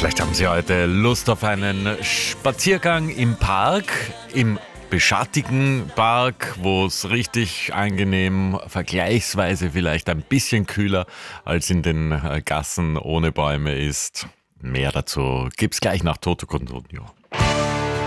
Vielleicht haben Sie heute Lust auf einen Spaziergang im Park, im beschattigen Park, wo es richtig angenehm, vergleichsweise vielleicht ein bisschen kühler als in den Gassen ohne Bäume ist. Mehr dazu gibt's gleich nach Toto Cutugno.